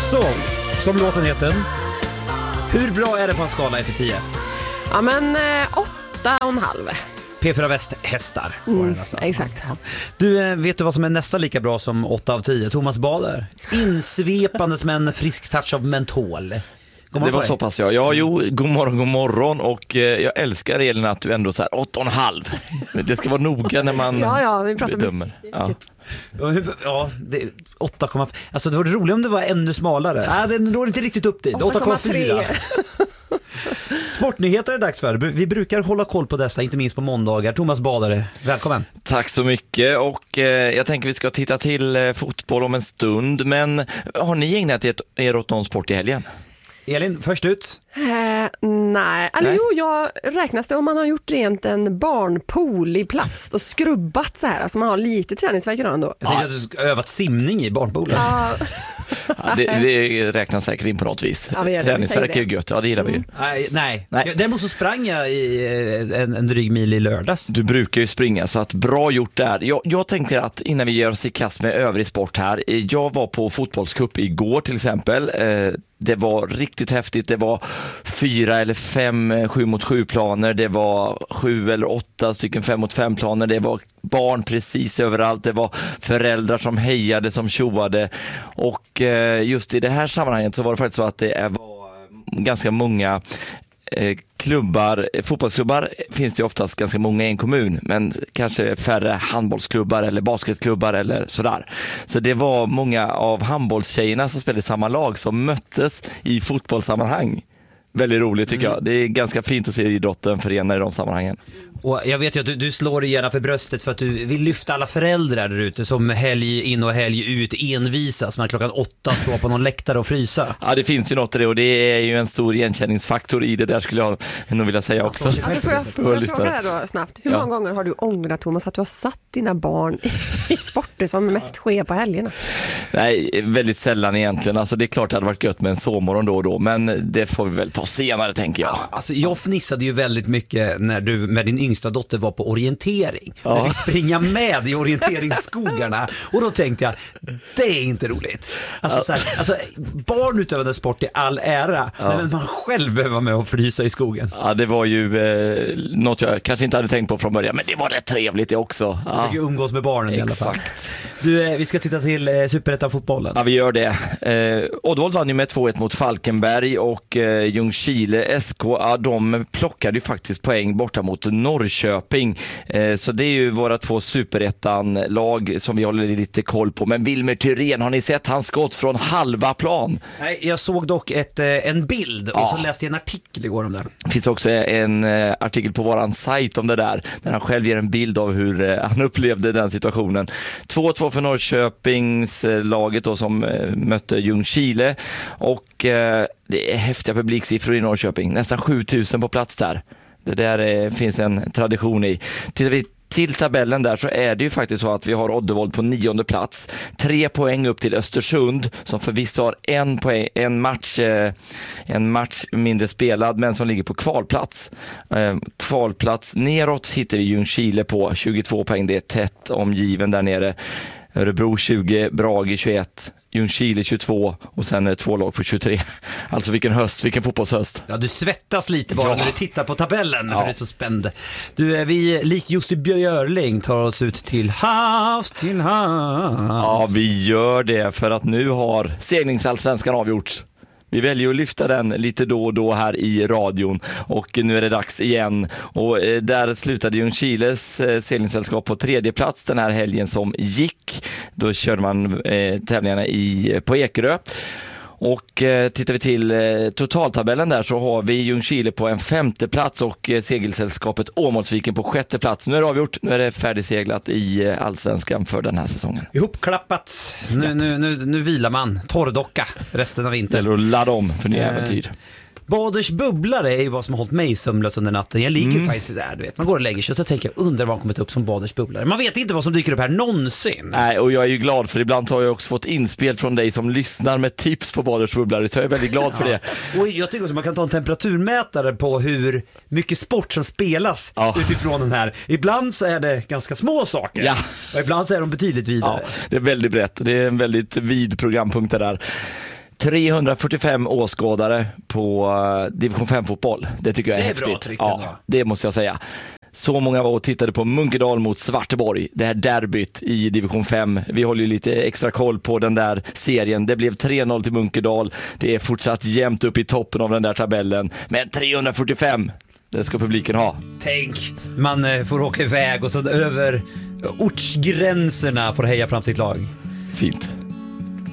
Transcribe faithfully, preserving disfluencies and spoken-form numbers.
Så, som låten heter. Hur bra är det på en skala ett till tio? Ja, men eh, åtta och en halv. P fyra Väst hästar. Mm, exakt. Du, vet du vad som är nästan lika bra som åtta av tio? Thomas Bader. Insvepandes med en frisk touch av mentol. Det var så pass ja. Ja, jo, god morgon, god morgon. Och eh, jag älskar Elin att du ändå så här åtta och en halv. Det ska vara noga när man ja, ja, vi pratar bedömer. Ja. Ja, det är åtta komma fyra. Alltså det vore roligt om det var ännu smalare. Nej, det når inte riktigt upp dit. åtta komma fyra. Sportnyheter är det dags för. Vi brukar hålla koll på dessa, inte minst på måndagar. Thomas Badare, välkommen. Tack så mycket. Och eh, jag tänker vi ska titta till eh, fotboll om en stund. Men har ni ägnat er, er åt någon sport i helgen? Elin, först ut. Eh, nej, alltså, nej. Jo, jag räknas det om man har gjort rent en barnpool i plast och skrubbat så här. Alltså man har lite träningsvärk idag då. Jag tänkte att du ska övat simning i barnpoolen. Ja. Ja, det, det räknas säkert in på något vis. Ja, träningsvärk är gött, ja det gillar vi ju. Nej, nej. nej. Däremot så sprang jag i en, en dryg mil i lördags. Du brukar ju springa, så att bra gjort där. Jag, jag tänkte att innan vi ger oss i kast med övrig sport här. Jag var på fotbollscup igår till exempel. Det var riktigt häftigt. Det var fyra eller fem sju mot sju planer. Det var sju eller åtta stycken fem mot fem planer. Det var barn precis överallt. Det var föräldrar som hejade, som tjoade. Och just i det här sammanhanget så var det faktiskt så att det var ganska många klubbar, fotbollsklubbar finns det oftast ganska många i en kommun, men kanske färre handbollsklubbar eller basketklubbar eller sådär. Så det var många av handbollstjejerna som spelade i samma lag som möttes i fotbollssammanhang. Väldigt roligt tycker mm. jag. Det är ganska fint att se idrotten förena i de sammanhangen. Och jag vet ju att du, du slår dig gärna för bröstet för att du vill lyfta alla föräldrar där ute som helg in och helg ut envisas med klockan åtta står på någon läktare och frysa. Ja, det finns ju något i det och det är ju en stor igenkänningsfaktor i det där skulle jag nog vilja säga också. Alltså får jag, får jag fråga dig då snabbt, hur många ja. gånger har du ångrat Thomas att du har satt dina barn i sporter som mest sker på helgerna? Nej, väldigt sällan egentligen. Alltså det är klart att det hade varit gött med en sovmorgon då och då, men det får vi väl ta senare tänker jag. Ja, alltså jag fnissade ju väldigt mycket när du med din yngsta dotter var på orientering. Ja. Du fick springa med i orienteringsskogarna och då tänkte jag, det är inte roligt. Alltså, ja. så här, alltså barn utövande sport i all ära, ja. men man själv behöver vara med och frysa i skogen. Ja, det var ju eh, något jag kanske inte hade tänkt på från början, men det var rätt trevligt det också. Ja. Du fick ju umgås med barnen i alla fall. Exakt. Du, eh, vi ska titta till eh, Superettan-fotbollen. Ja, vi gör det. Eh, Oddvold vann ju med två ett mot Falkenberg och eh, Ljungskile S K, ja, de plockade ju faktiskt poäng borta mot Norrköping. Eh, så det är ju våra två Superettan-lag som vi håller lite koll på. Men Wilmer Thyrén, har ni sett hans skott från halva plan? Nej, jag såg dock ett, en bild och ja. så läste jag en artikel igår om det. Det finns också en eh, artikel på våran sajt om det där, där han själv ger en bild av hur eh, han upplevde den situationen. två två för Norrköpings eh, laget då, som eh, mötte Ljungskile och eh, det är häftiga publiksiffror i Norrköping. Nästan sju tusen på plats där. Det där eh, finns en tradition i. Tittar vi till tabellen där så är det ju faktiskt så att vi har Oddevold på nionde plats. Tre poäng upp till Östersund som förvisso har en, poäng, en, match, eh, en match mindre spelad men som ligger på kvalplats. Eh, kvalplats neråt hittar vi Ljungskile på tjugotvå poäng. Det är tätt omgiven där nere. Örebro tjugo, Brage tjugoett, Ljungskile tjugotvå och sen är det två lag på tjugotre. Alltså vilken höst, vilken fotbollshöst. Ja, du svettas lite bara ja. när du tittar på tabellen ja. för det är så spännande. Du, vi lik Jussi Björling tar oss ut till havs, till havs. Ja, vi gör det för att nu har seglingsallsvenskan avgjorts. Vi väljer att lyfta den lite då och då här i radion och nu är det dags igen. Och där slutade Ljungskiles seglingssällskap på tredje plats den här helgen som gick. Då körde man eh, tävlingarna i, på Ekerö. Och eh, tittar vi till eh, totaltabellen där så har vi Ljungskile på en femte plats och eh, segelsällskapet Åmålsviken på sjätte plats. Nu är det avgjort, nu är det färdigseglat i eh, allsvenskan för den här säsongen. Ihopklappat, nu, nu, nu, nu vilar man, torrdocka resten av vintern. Eller att ladda om för nya eh. äventyr. Baders bubblare är ju vad som har hållit mig sömnlös under natten. Jag ligger mm. faktiskt där, du vet. Man går och lägger sig och så tänker jag, undrar vad han kommit upp som Baders bubblare. Man vet inte vad som dyker upp här någonsin. Nej, och jag är ju glad för ibland har jag också fått inspel från dig som lyssnar med tips på Baders bubblare. Så jag är väldigt glad för ja. det. Och jag tycker också att man kan ta en temperaturmätare på hur mycket sport som spelas ja. utifrån den här. Ibland så är det ganska små saker. Ja. Och ibland så är de betydligt vidare. Ja, det är väldigt brett. Det är en väldigt vid programpunkt där. trehundrafyrtiofem åskådare på uh, division fem-fotboll. Det tycker jag är, det är häftigt. Bra tryck, ja, ändå. det måste jag säga. Så många var och tittade på Munkedal mot Svarteborg. Det här derbyt i division fem. Vi håller ju lite extra koll på den där serien. Det blev tre noll till Munkedal. Det är fortsatt jämnt upp i toppen av den där tabellen. Men trehundrafyrtiofem, det ska publiken ha. Tänk, man får åka iväg och så över ortsgränserna får heja fram sitt lag. Fint.